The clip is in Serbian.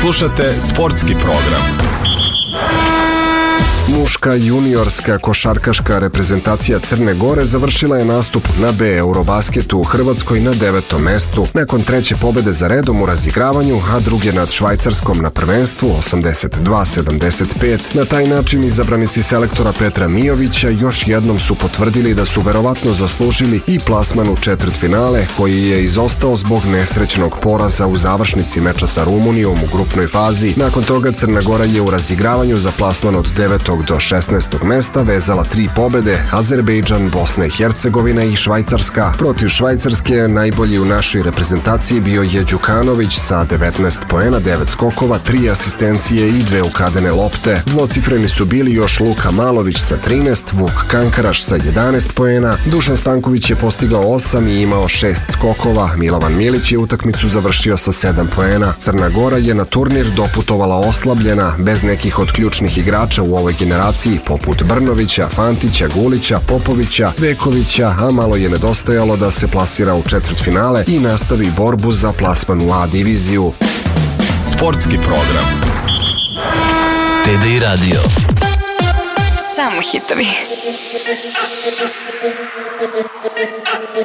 Slušate sportski program. Muška juniorska košarkaška reprezentacija Crne Gore završila je nastup na B Eurobasketu u Hrvatskoj na 9. mestu nakon treće pobede za redom u razigravanju, a druge nad Švajcarskom na prvenstvu 82-75. Na taj način izabranici selektora Petra Mijovića još jednom su potvrdili da su verovatno zaslužili i plasman u četvrtfinale, koji je izostao zbog nesrećnog poraza u završnici meča sa Rumunijom u grupnoj fazi. Nakon toga Crna Gora je u razigravanju za plasman od 9. do 16. mesta vezala 3 pobede: Azerbejdžan, Bosna i Hercegovina i Švajcarska. Protiv Švajcarske najbolji u našoj reprezentaciji bio je Đukanović sa 19 poena, 9 skokova, 3 asistencije i 2 ukradene lopte. Dvocifreni su bili još Luka Malović sa 13, Vuk Kankaraš sa 11 poena, Dušan Stanković je postigao 8 i imao 6 skokova, Milovan Milić je utakmicu završio sa 7 poena. Crna Gora je na turnir doputovala oslabljena, bez nekih od ključnih igrača u ovoj generaciji poput Brnovića, Fantića, Gulića, Popovića, Vekovića, a malo je nedostajalo da se plasira u četvrtfinale i nastavi borbu za plasman u A diviziju. Sportski program. TDI Radio. Samo hitovi.